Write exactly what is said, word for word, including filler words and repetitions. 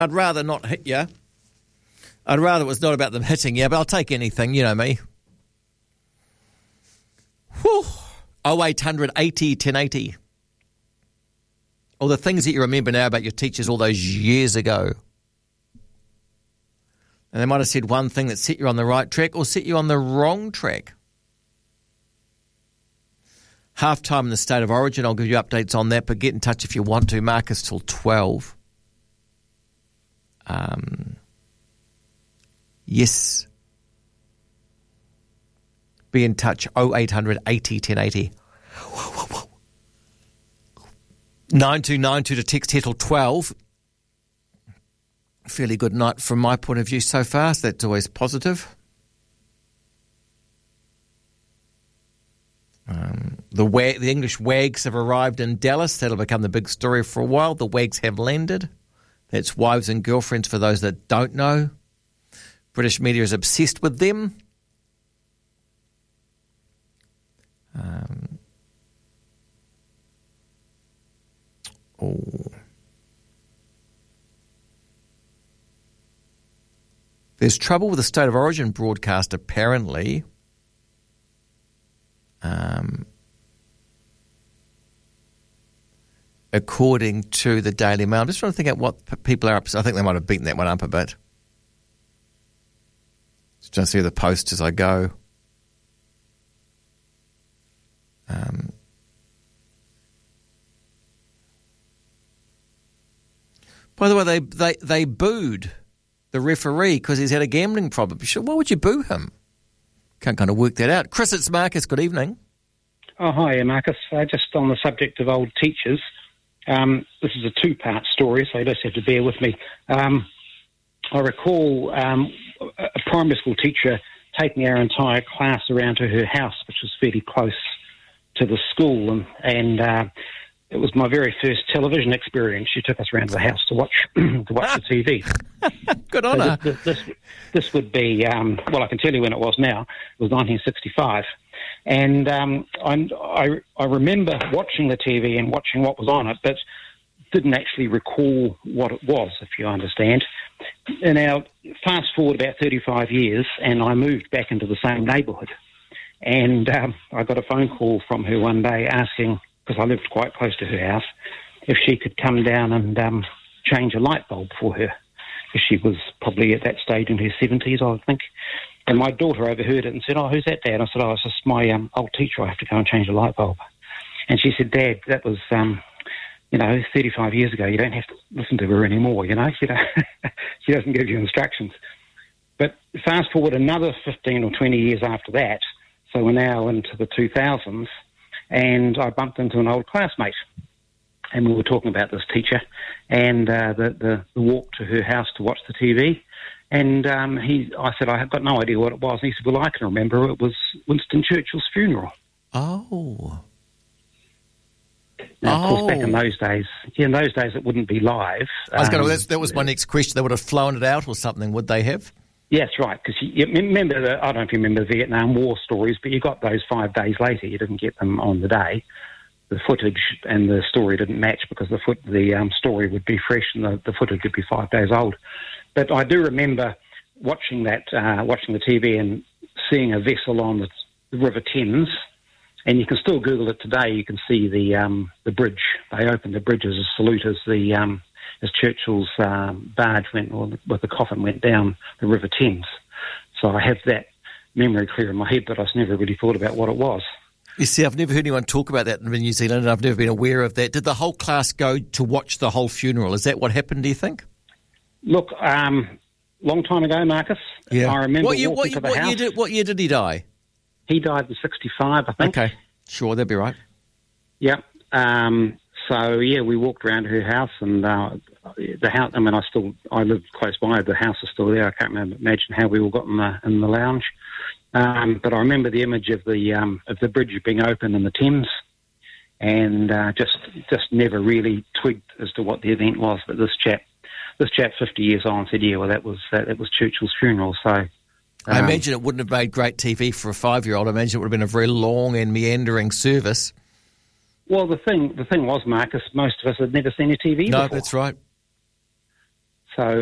I'd rather not hit you. I'd rather it was not about them hitting you, but I'll take anything, you know me. Whew. oh eight hundred eighty ten eighty. Or the things that you remember now about your teachers all those years ago. And they might have said one thing that set you on the right track or set you on the wrong track. Half-time in the State of Origin, I'll give you updates on that, but get in touch if you want to. Marcus till twelve. Um, yes. Be in touch, oh eight hundred eighty ten eighty. nine two nine two to text here till twelve. Fairly good night from my point of view so far, so that's always positive. Um, the wa- the English Wags have arrived in Dallas. That'll become the big story for a while. The Wags have landed. That's wives and girlfriends for those that don't know. British media is obsessed with them. Um, oh. There's trouble with the State of Origin broadcast, apparently. Um, according to the Daily Mail. I'm just trying to think out what p- people are up to. I think they might have beaten that one up a bit. Just trying to see the post as I go. Um, by the way, they, they, they booed the referee because he's had a gambling problem. Why would you boo him? Can't kind of work that out. Chris, it's Marcus. Good evening. Oh, hi, Marcus. Uh, just on the subject of old teachers, um, this is a two-part story, so you just have to bear with me. Um, I recall um, a primary school teacher taking our entire class around to her house, which was fairly close to the school, and, and uh, it was my very first television experience. She took us around to the house to watch to watch the T V. Good on her. So this, this, this would be, um, well, I can tell you when it was now. It was nineteen sixty-five. And um, I, I remember watching the T V and watching what was on it, but didn't actually recall what it was, if you understand. And now, fast forward about thirty-five years, and I moved back into the same neighbourhood. And um, I got a phone call from her one day asking, because I lived quite close to her house, if she could come down and um, change a light bulb for her. Because she was probably at that stage in her seventies, I would think. And my daughter overheard it and said, "Oh, who's that, Dad?" I said, "Oh, it's just my um, old teacher. I have to go and change a light bulb." And she said, "Dad, that was, um, you know, thirty-five years ago. You don't have to listen to her anymore, you know. She, don't she doesn't give you instructions." But fast forward another fifteen or twenty years after that, so we're now into the two thousands, and I bumped into an old classmate. And we were talking about this teacher and uh, the, the, the walk to her house to watch the T V. And um, he, I said, I have got no idea what it was. And he said, well, I can remember it was Winston Churchill's funeral. Oh. Now, of oh. course, back in those days, yeah, in those days it wouldn't be live. I was going to, um, that's, that was my next question. They would have flown it out or something, would they have? Yes, right, because you, you remember, the, I don't know if you remember the Vietnam War stories, but you got those five days later. You didn't get them on the day. The footage and the story didn't match because the foot, the um, story would be fresh and the, the footage would be five days old. But I do remember watching that, uh, watching the T V and seeing a vessel on the, the River Thames, and you can still Google it today. You can see the um, the bridge. They opened the bridge as a salute as the um, as Churchill's um, barge went, or with the coffin went down the River Thames. So I have that memory clear in my head, but I just never really thought about what it was. You see, I've never heard anyone talk about that in New Zealand, and I've never been aware of that. Did the whole class go to watch the whole funeral? Is that what happened, do you think? Look, um, long time ago, Marcus. Yeah. I remember what year, walking what, to the what house. Year did, what year did he die? He died in sixty-five, I think. Okay, sure, that'd be right. Yeah. Um, so, yeah, we walked around to her house, and uh, the house, I mean, I still, I lived close by. The house is still there. I can't remember, imagine how we all got in the, in the lounge. Um, but I remember the image of the um, of the bridge being open in the Thames, and uh, just just never really twigged as to what the event was. But this chap, this chap, fifty years on, said, "Yeah, well, that was uh, that was Churchill's funeral." So um, I imagine it wouldn't have made great T V for a five-year-old. I imagine it would have been a very long and meandering service. Well, the thing the thing was, Marcus, most of us had never seen a T V no, before. that's right.